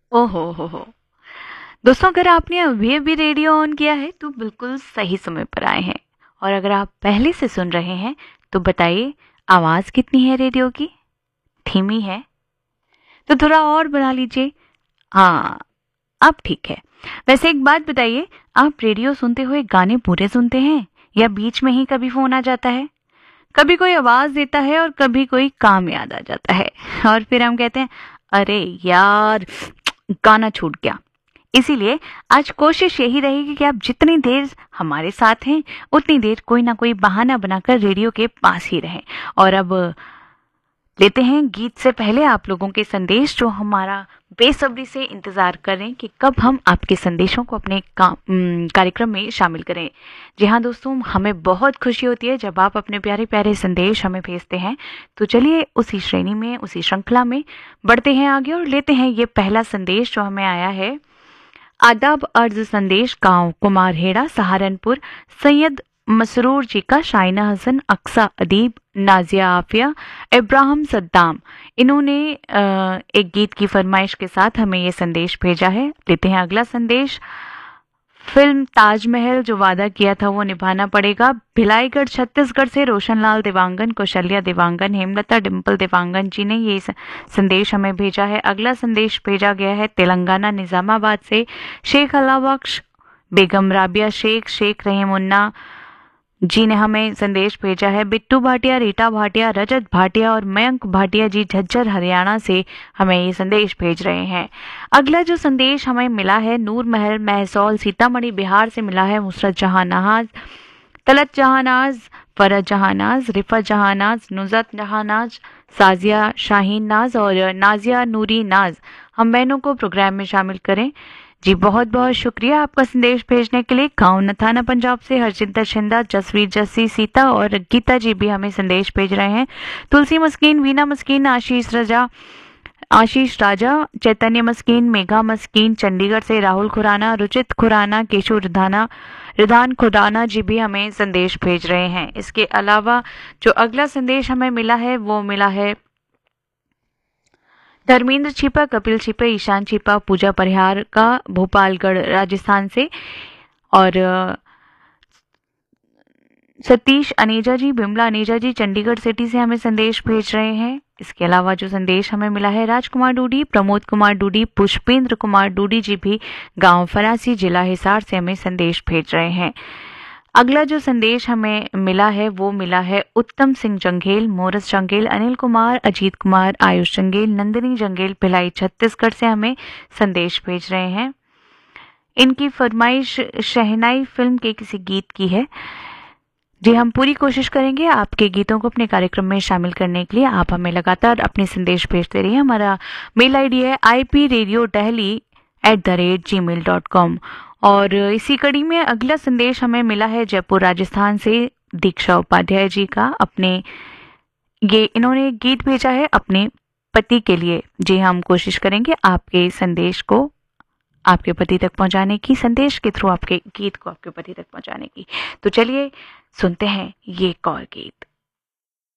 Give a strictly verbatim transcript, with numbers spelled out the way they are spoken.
ओहो हो हो। दोस्तों, अगर आपने अभी अभी रेडियो ऑन किया है तो बिल्कुल सही समय पर आए हैं। और अगर आप पहले से सुन रहे हैं तो बताइए, आवाज़ कितनी है रेडियो की? धीमी है तो थोड़ा और बढ़ा लीजिए। हाँ, अब ठीक है। वैसे एक बात बताइए, आप रेडियो सुनते हुए गाने पूरे सुनते हैं या बीच में ही कभी फ़ोन आ जाता है? कभी कोई आवाज़ देता है और कभी कोई काम याद आ जाता है और फिर हम कहते हैं, अरे यार, गाना छूट गया। इसीलिए आज कोशिश यही रहेगी कि आप जितनी देर हमारे साथ हैं उतनी देर कोई ना कोई बहाना बनाकर रेडियो के पास ही रहें। और अब लेते हैं गीत से पहले आप लोगों के संदेश, जो हमारा बेसब्री से इंतजार कर रहे हैं कि कब हम आपके संदेशों को अपने का, उम, कार्यक्रम में शामिल करें। जी हाँ दोस्तों, हमें बहुत खुशी होती है जब आप अपने प्यारे प्यारे संदेश हमें भेजते हैं। तो चलिए उसी श्रेणी में, उसी श्रृंखला में बढ़ते हैं आगे और लेते हैं ये पहला संदेश जो हमें आया है। आदाब अर्ज संदेश गांव कुमारहेड़ा सहारनपुर, सैयद मसरूर जी का, शाइना हसन, अक्सा अदीब, नाजिया आफिया, इब्राहिम सद्दाम। इन्होंने अ, एक गीत की फरमाइश के साथ हमें ये संदेश भेजा है। लेते हैं अगला संदेश। फिल्म ताजमहल जो वादा किया था वो निभाना पड़ेगा, भिलाईगढ़ छत्तीसगढ़ से रोशनलाल देवांगन, कौशल्या देवांगन, हेमलता डिम्पल देवांगन जी ने ये स- संदेश हमें भेजा है। अगला संदेश भेजा गया है तेलंगाना निजामाबाद से, शेख अलाबख्श, बेगम राबिया शेख, शेख रहीमुन्ना जी ने हमें संदेश भेजा है। बिट्टू भाटिया, रीटा भाटिया, रजत भाटिया और मयंक भाटिया जी झज्जर हरियाणा से हमें ये संदेश भेज रहे हैं। अगला जो संदेश हमें मिला है, नूर महल महसौल सीतामढ़ी बिहार से मिला है। मुसरत जहानाज, तलत जहानाज, फरज जहानाज, रिफा जहानाज, नुजत जहानाज, साजिया शाहीन नाज और नाजिया नूरी नाज। हम बहनों को प्रोग्राम में शामिल करें। जी बहुत बहुत शुक्रिया आपका संदेश भेजने के लिए। गाँव नथाना पंजाब से हरजिंदर शिंदा, जसवीर जस्सी सीता और गीता जी भी हमें संदेश भेज रहे हैं। तुलसी मस्कीन, वीना मस्कीन, आशीष रजा आशीष राजा, चैतन्य मस्कीन, मेघा मस्कीन, चंडीगढ़ से राहुल खुराना, रुचित खुराना, केशु रिधाना, रिधान खुराना जी भी हमें संदेश भेज रहे हैं। इसके अलावा जो अगला संदेश हमें मिला है वो मिला है धर्मेंद्र छिपा, कपिल छिपा, ईशान छिपा, पूजा परिहार का, भोपालगढ़ राजस्थान से। और अ, सतीश अनेजा जी, बिमला अनेजा जी चंडीगढ़ सिटी से हमें संदेश भेज रहे हैं। इसके अलावा जो संदेश हमें मिला है, राजकुमार डूडी, प्रमोद कुमार डूडी, पुष्पेंद्र कुमार डूडी जी भी गांव फरासी जिला हिसार से हमें संदेश भेज रहे हैं। अगला जो संदेश हमें मिला है वो मिला है उत्तम सिंह जंगेल, मोरस जंगेल, अनिल कुमार, अजीत कुमार, आयुष जंगेल, नंदिनी जंगेल, भिलाई छत्तीसगढ़ से हमें संदेश भेज रहे हैं। इनकी फरमाइश शहनाई फिल्म के किसी गीत की है। जी हम पूरी कोशिश करेंगे आपके गीतों को अपने कार्यक्रम में शामिल करने के लिए। आप हमें लगातार अपने संदेश भेजते रहिए। हमारा मेल आईडी है I P radio Delhi at the rate ji mail dot com. और इसी कड़ी में अगला संदेश हमें मिला है जयपुर राजस्थान से, दीक्षा उपाध्याय जी का। अपने ये इन्होंने गीत भेजा है अपने पति के लिए। जी हम कोशिश करेंगे आपके संदेश को आपके पति तक पहुंचाने की, संदेश के थ्रू आपके गीत को आपके पति तक पहुंचाने की। तो चलिए सुनते हैं ये एक और गीत।